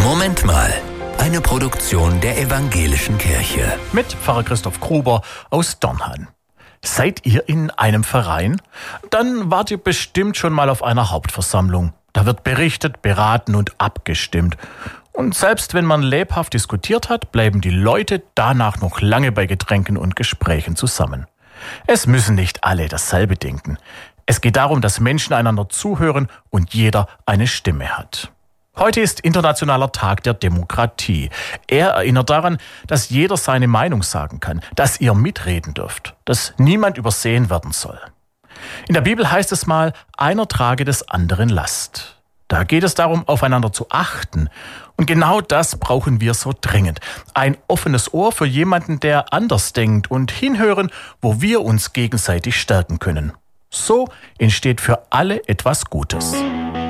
Moment mal. Eine Produktion der Evangelischen Kirche. Mit Pfarrer Christoph Gruber aus Dornhan. Seid ihr in einem Verein? Dann wart ihr bestimmt schon mal auf einer Hauptversammlung. Da wird berichtet, beraten und abgestimmt. Und selbst wenn man lebhaft diskutiert hat, bleiben die Leute danach noch lange bei Getränken und Gesprächen zusammen. Es müssen nicht alle dasselbe denken. Es geht darum, dass Menschen einander zuhören und jeder eine Stimme hat. Heute ist Internationaler Tag der Demokratie. Er erinnert daran, dass jeder seine Meinung sagen kann, dass ihr mitreden dürft, dass niemand übersehen werden soll. In der Bibel heißt es mal, einer trage des anderen Last. Da geht es darum, aufeinander zu achten. Und genau das brauchen wir so dringend. Ein offenes Ohr für jemanden, der anders denkt und hinhören, wo wir uns gegenseitig stärken können. So entsteht für alle etwas Gutes.